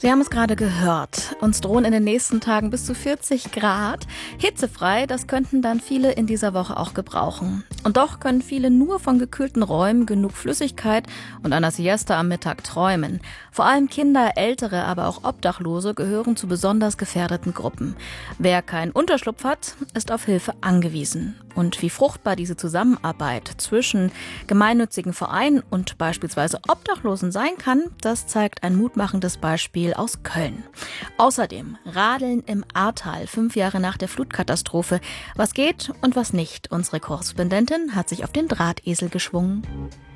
Sie haben es gerade gehört. Uns drohen in den nächsten Tagen bis zu 40 Grad. Hitzefrei, das könnten dann viele in dieser Woche auch gebrauchen. Und doch können viele nur von gekühlten Räumen, genug Flüssigkeit und einer Siesta am Mittag träumen. Vor allem Kinder, Ältere, aber auch Obdachlose gehören zu besonders gefährdeten Gruppen. Wer keinen Unterschlupf hat, ist auf Hilfe angewiesen. Und wie fruchtbar diese Zusammenarbeit zwischen gemeinnützigen Vereinen und beispielsweise Obdachlosen sein kann, das zeigt ein mutmachendes Beispiel aus Köln. Außerdem Radeln im Ahrtal, 5 Jahre nach der Flutkatastrophe. Was geht und was nicht? Unsere Korrespondentin hat sich auf den Drahtesel geschwungen.